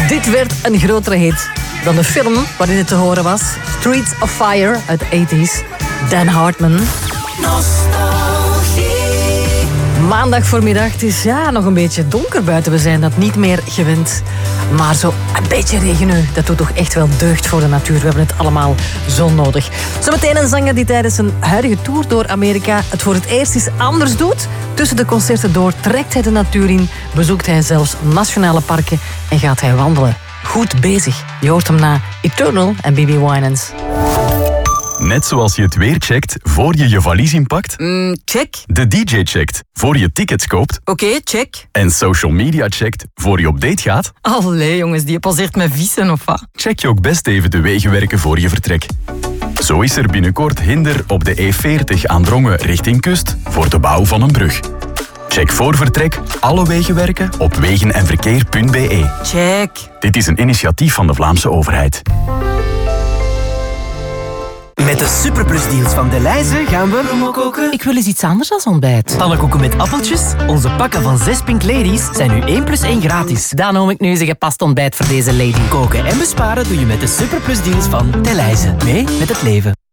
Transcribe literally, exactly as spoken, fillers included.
Dit werd een grotere hit dan de film waarin het te horen was. Streets of Fire uit de tachtiger. Dan Hartman. Maandag voormiddag, het is ja, nog een beetje donker buiten. We zijn dat niet meer gewend. Maar zo een beetje regen, dat doet toch echt wel deugd voor de natuur. We hebben het allemaal zo nodig. Zometeen een zanger die tijdens zijn huidige tour door Amerika het voor het eerst eens anders doet. Tussen de concerten door trekt hij de natuur in, bezoekt hij zelfs nationale parken en gaat hij wandelen. Goed bezig. Je hoort hem na Eternal en B B Winans. Net zoals je het weer checkt voor je je valies inpakt. Mm, check. De D J checkt voor je tickets koopt. Oké, okay, check. En social media checkt voor je op date gaat. Allee jongens, die passeert met vissen of wat? Check je ook best even de wegenwerken voor je vertrek. Zo is er binnenkort hinder op de E veertig aan Drongen richting kust voor de bouw van een brug. Check voor vertrek alle wegenwerken op wegen en verkeer punt b e. Check. Dit is een initiatief van de Vlaamse overheid. Met de superplusdeals van Delhaize gaan we... koken. Ik wil eens iets anders dan ontbijt. Pannenkoeken met appeltjes. Onze pakken van zes Pink Ladies zijn nu één plus één gratis. Dan noem ik nu eens een gepast ontbijt voor deze lady. Koken en besparen doe je met de superplusdeals van Delhaize. Mee met het leven.